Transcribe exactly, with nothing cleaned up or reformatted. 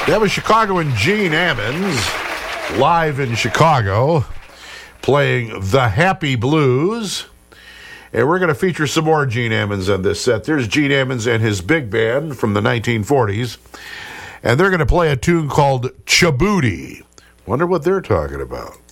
That was Chicagoan Gene Ammons, live in Chicago, playing The Happy Blues. And we're going to feature some more Gene Ammons on this set. There's Gene Ammons and his big band from the nineteen forties. And they're going to play a tune called Chabooty. Wonder what they're talking about.